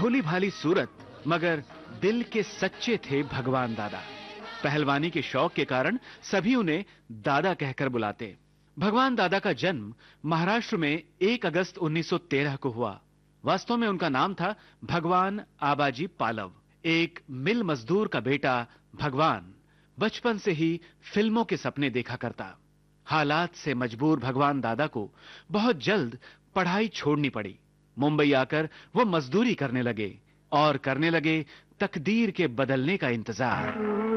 भोली भाली सूरत, मगर दिल के सच्चे थे भगवान दादा। पहलवानी के शौक के कारण सभी उन्हें दादा कहकर बुलाते। भगवान दादा का जन्म महाराष्ट्र में 1 अगस्त 1913 को हुआ। वास्तव में उनका नाम था भगवान आबाजी पालव। एक मिल मजदूर का बेटा भगवान बचपन से ही फिल्मों के सपने देखा करता। हालात से मजबूर भगवान दादा को बहुत जल्द पढ़ाई छोड़नी पड़ी। मुंबई आकर वो मजदूरी करने लगे और करने लगे तकदीर के बदलने का इंतजार।